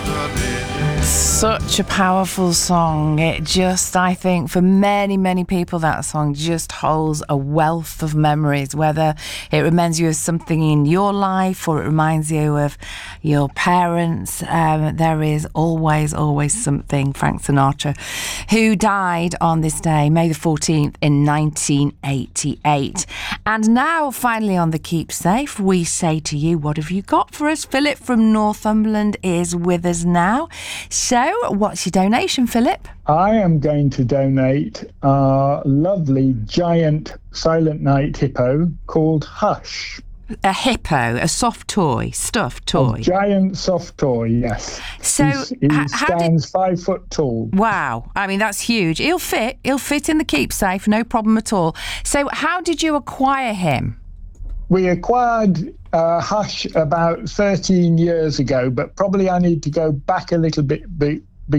Such a powerful song. It just, I think, for many, many people, that song just holds a wealth of memories, whether it reminds you of something in your life or it reminds you of your parents. There is always something. Frank Sinatra, who died on this day, May the 14th in 1988. And now, finally, on the Keep Safe, we say to you, what have you got for us? Philip from Northumberland is with us now. So, what's your donation, Philip? I am going to donate a lovely giant Silent Night hippo called Hush. A hippo, a soft toy, stuffed toy. A giant soft toy, yes. So he stands 5 foot tall. Wow, I mean that's huge. He'll fit in the Keep Safe, no problem at all. So, how did you acquire him? We acquired Hush about 13 years ago, but probably I need to go back a little bit